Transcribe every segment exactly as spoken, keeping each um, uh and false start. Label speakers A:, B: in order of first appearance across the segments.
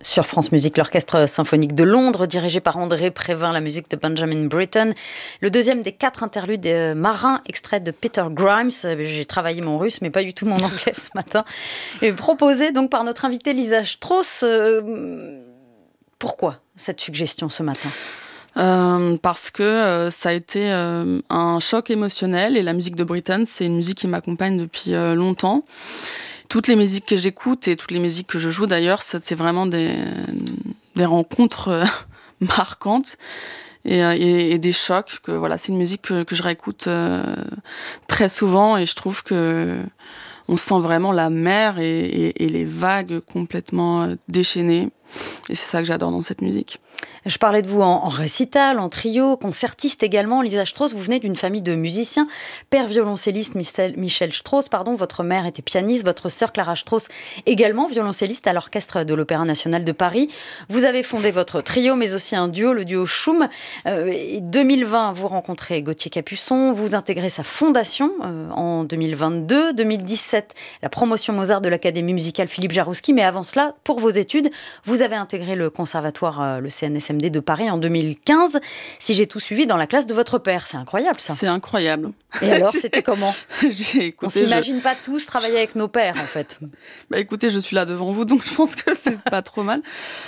A: Sur France Musique, l'Orchestre symphonique de Londres, dirigé par André Prévin, la musique de Benjamin Britten. Le deuxième des quatre interludes euh, marins, extrait de Peter Grimes. J'ai travaillé mon russe, mais pas du tout mon anglais ce matin. Et proposé donc par notre invitée Lisa Strauss. Euh, pourquoi cette suggestion ce matin ?
B: Euh, parce que euh, ça a été euh, un choc émotionnel, et la musique de Britten, c'est une musique qui m'accompagne depuis euh, longtemps. Toutes les musiques que j'écoute et toutes les musiques que je joue d'ailleurs, c'est vraiment des, des rencontres euh, marquantes et, et, et des chocs. Que, voilà, c'est une musique que, que je réécoute euh, très souvent, et je trouve que on sent vraiment la mer et, et, et les vagues complètement déchaînées. Et c'est ça que j'adore dans cette musique.
A: Je parlais de vous en, en récital, en trio, concertiste également. Lisa Strauss, vous venez d'une famille de musiciens. Père violoncelliste Michel, Michel Strauss, pardon. Votre mère était pianiste. Votre sœur Clara Strauss, également violoncelliste à l'Orchestre de l'Opéra National de Paris. Vous avez fondé votre trio, mais aussi un duo, le duo Schum. Euh, deux mille vingt, vous rencontrez Gauthier Capuçon. Vous intégrez sa fondation euh, en deux mille vingt-deux. deux mille dix-sept, la promotion Mozart de l'Académie musicale Philippe Jarouski. Mais avant cela, pour vos études, vous avez intégré le conservatoire, euh, le C N S M D de Paris en deux mille quinze. Si j'ai tout suivi, dans la classe de votre père. C'est incroyable, ça.
B: C'est incroyable.
A: Et alors, c'était comment ?
B: J'ai écouté,
A: On s'imagine
B: je...
A: pas tous travailler avec nos pères, en fait.
B: Bah écoutez, je suis là devant vous, donc je pense que c'est pas trop mal.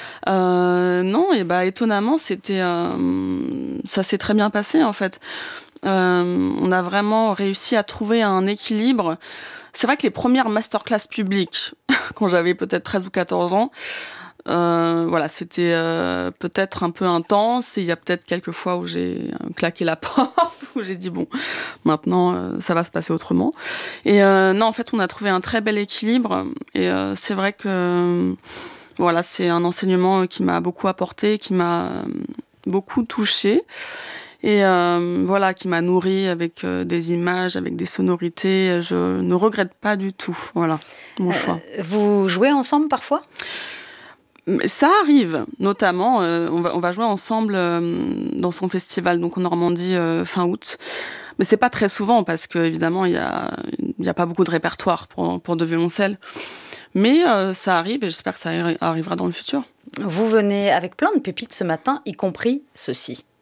B: Euh, non, et bah étonnamment, c'était, euh, ça s'est très bien passé, en fait. Euh, on a vraiment réussi à trouver un équilibre. C'est vrai que les premières masterclass publiques, quand j'avais peut-être treize ou quatorze ans, Euh, voilà, c'était euh, peut-être un peu intense, et il y a peut-être quelques fois où j'ai claqué la porte, où j'ai dit bon, maintenant euh, ça va se passer autrement. Et euh, non, en fait, on a trouvé un très bel équilibre, et euh, c'est vrai que euh, voilà, c'est un enseignement qui m'a beaucoup apporté, qui m'a beaucoup touchée. Et euh, voilà, qui m'a nourrie avec euh, des images, avec des sonorités. Je ne regrette pas du tout, voilà, mon choix.
A: Euh, vous jouez ensemble parfois ?
B: Ça arrive, notamment, euh, on, va, on va jouer ensemble euh, dans son festival, donc en Normandie, euh, fin août. Mais c'est pas très souvent, parce qu'évidemment, il n'y a, y a pas beaucoup de répertoire pour, pour deux violoncelles. Mais euh, ça arrive, et j'espère que ça arri- arrivera dans le futur.
A: Vous venez avec plein de pépites ce matin, y compris ceci.